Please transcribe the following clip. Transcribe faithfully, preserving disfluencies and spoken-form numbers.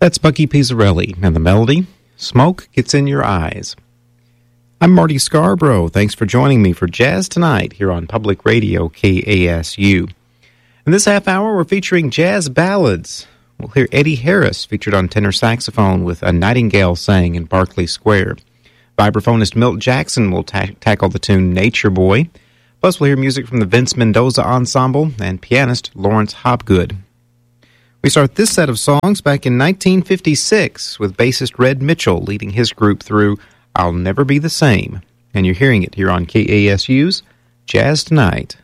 That's Bucky Pizzarelli, and the melody, Smoke Gets in Your Eyes. I'm Marty Scarborough. Thanks for joining me for Jazz Tonight here on Public Radio K A S U. In this half hour, we're featuring jazz ballads. We'll hear Eddie Harris featured on tenor saxophone with A Nightingale Sang in Berkeley Square. Vibraphonist Milt Jackson will ta- tackle the tune Nature Boy. Plus, we'll hear music from the Vince Mendoza Ensemble and pianist Lawrence Hopgood. We start this set of songs back in nineteen fifty-six with bassist Red Mitchell leading his group through I'll Never Be the Same. And you're hearing it here on K A S U's Jazz Tonight.